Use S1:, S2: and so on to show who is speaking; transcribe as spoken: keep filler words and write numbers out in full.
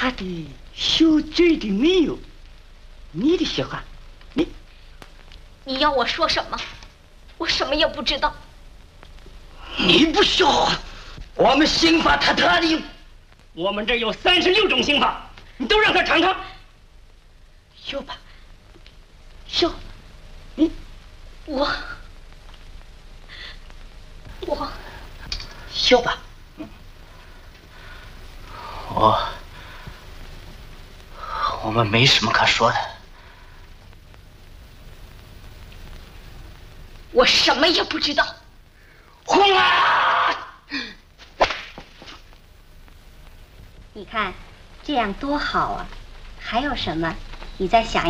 S1: 他的修罪的没有，你的血汗，你
S2: 你要我说什么？我什么也不知道。
S1: 你不说，我们刑法他特例，
S3: 我们这有三十六种刑法，你都让他尝尝。
S1: 修吧，修，你
S2: 我我
S1: 修吧。
S4: 我我们没什么可说的。
S2: 我什么也不知道。
S1: 红啊！
S5: 你看，这样多好啊！还有什么？你再想一。